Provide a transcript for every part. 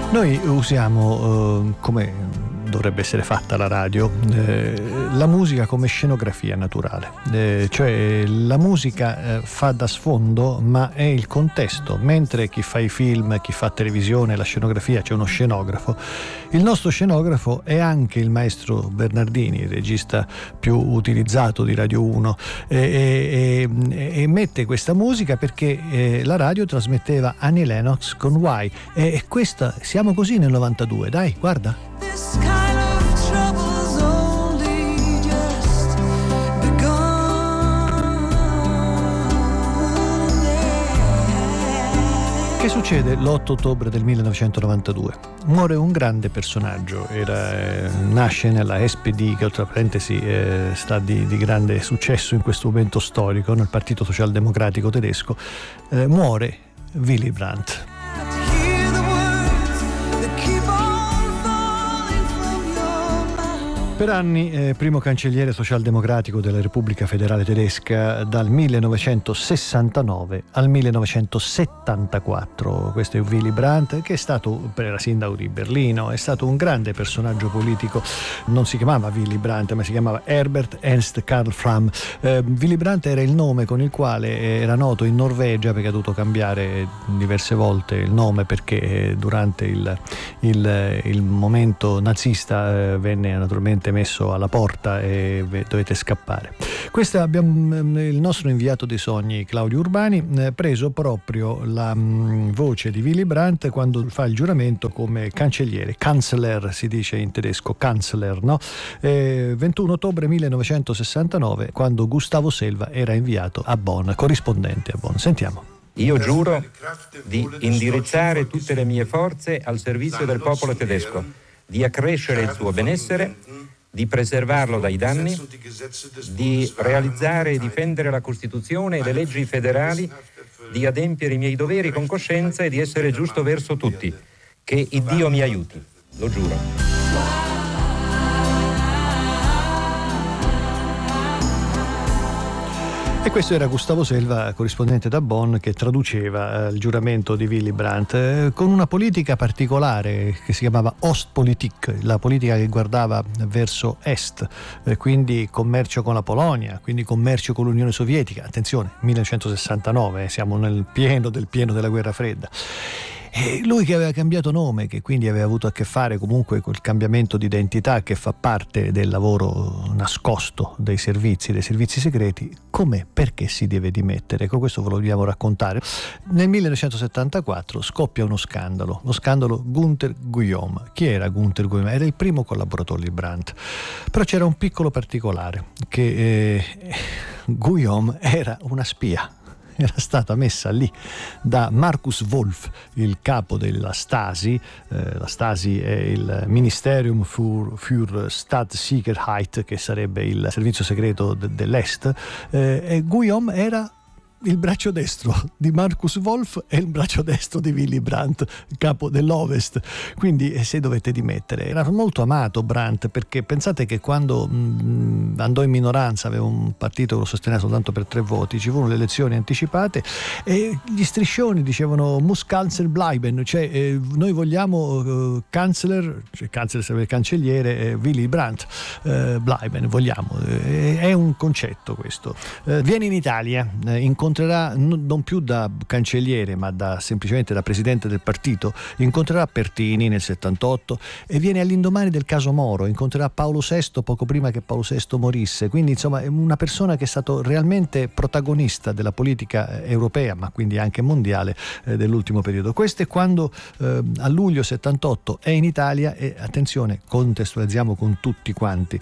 Noi usiamo, come dovrebbe essere fatta la radio, la musica come scenografia naturale, cioè la musica fa da sfondo, ma è il contesto. Mentre chi fa i film, chi fa televisione, la scenografia, c'è uno scenografo, il nostro scenografo è anche il maestro Bernardini, il regista più utilizzato di Radio 1, e mette questa musica perché la radio trasmetteva Annie Lennox con Why, e questa, siamo così nel 92, dai, guarda. Che succede l'8 ottobre del 1992? Muore un grande personaggio, nasce nella SPD, che tra parentesi sta di grande successo in questo momento storico, nel Partito Socialdemocratico tedesco. Muore Willy Brandt. Per anni primo cancelliere socialdemocratico della Repubblica Federale Tedesca dal 1969 al 1974. Questo è Willy Brandt, che è stato, era sindaco di Berlino, è stato un grande personaggio politico. Non si chiamava Willy Brandt, ma si chiamava Herbert Ernst Karl Fram. Willy Brandt era il nome con il quale era noto in Norvegia, perché ha dovuto cambiare diverse volte il nome perché durante il momento nazista venne naturalmente messo alla porta e dovete scappare. Questo abbiamo il nostro inviato dei sogni Claudio Urbani preso proprio la voce di Willy Brandt quando fa il giuramento come cancelliere. Kanzler si dice in tedesco, Kanzler, no? 21 ottobre 1969, quando Gustavo Selva era inviato a Bonn, corrispondente a Bonn. Sentiamo. Io giuro di indirizzare tutte le mie forze al servizio del popolo tedesco, di accrescere il suo benessere, di preservarlo dai danni, di realizzare e difendere la Costituzione e le leggi federali, di adempiere i miei doveri con coscienza e di essere giusto verso tutti. Che Iddio mi aiuti, lo giuro. E questo era Gustavo Selva, corrispondente da Bonn, che traduceva il giuramento di Willy Brandt con una politica particolare che si chiamava Ostpolitik, la politica che guardava verso est, quindi commercio con la Polonia, quindi commercio con l'Unione Sovietica. Attenzione, 1969, siamo nel pieno della guerra fredda. E lui che aveva cambiato nome, che quindi aveva avuto a che fare comunque col cambiamento di identità che fa parte del lavoro nascosto dei servizi segreti, come, perché si deve dimettere? Con questo ve lo dobbiamo raccontare. Nel 1974 scoppia lo scandalo Gunther Guillaume. Chi era Gunther Guillaume? Era il primo collaboratore di Brandt, però c'era un piccolo particolare, che Guillaume era una spia. Era stata messa lì da Markus Wolf, il capo della Stasi. La Stasi è il Ministerium für Staatssicherheit, che sarebbe il servizio segreto dell'Est, e Guillaume era il braccio destro di Markus Wolf e il braccio destro di Willy Brandt, capo dell'Ovest. Quindi se dovete dimettere. Era molto amato Brandt, perché pensate che quando andò in minoranza, aveva un partito che lo sosteneva soltanto per 3 voti, ci furono le elezioni anticipate e gli striscioni dicevano Muss Kanzler bleiben, cioè noi vogliamo Kanzler, cioè Kanzler sarebbe il cancelliere, Willy Brandt bleiben, vogliamo, è un concetto questo. Viene in Italia, incontrerà non più da cancelliere ma semplicemente da presidente del partito, incontrerà Pertini nel 78 e viene all'indomani del caso Moro, incontrerà Paolo VI poco prima che Paolo VI morisse, quindi insomma è una persona che è stato realmente protagonista della politica europea ma quindi anche mondiale dell'ultimo periodo. Questo è quando a luglio 78 è in Italia e, attenzione, contestualizziamo con tutti quanti,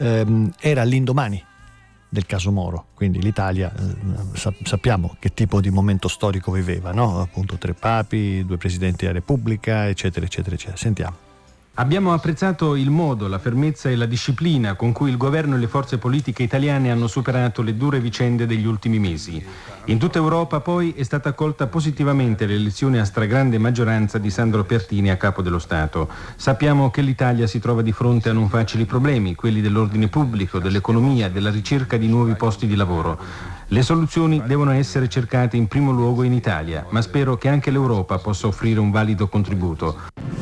era all'indomani del caso Moro, quindi l'Italia sappiamo che tipo di momento storico viveva, no? Appunto 3 papi, 2 presidenti della Repubblica, eccetera eccetera eccetera. Sentiamo. Abbiamo apprezzato il modo, la fermezza e la disciplina con cui il governo e le forze politiche italiane hanno superato le dure vicende degli ultimi mesi. In tutta Europa poi è stata accolta positivamente l'elezione a stragrande maggioranza di Sandro Pertini a capo dello Stato. Sappiamo che l'Italia si trova di fronte a non facili problemi, quelli dell'ordine pubblico, dell'economia, della ricerca di nuovi posti di lavoro. Le soluzioni devono essere cercate in primo luogo in Italia, ma spero che anche l'Europa possa offrire un valido contributo.